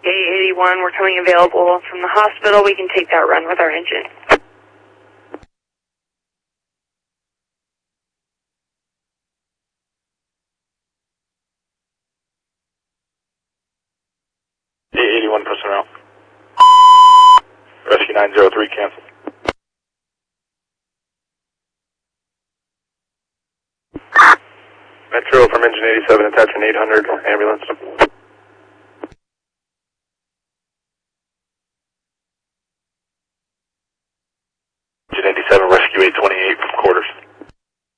A81, we're coming available from the hospital. We can take that run with our engine. A81 personnel. Rescue 903 cancel. Metro from engine 87, attachment 800, ambulance.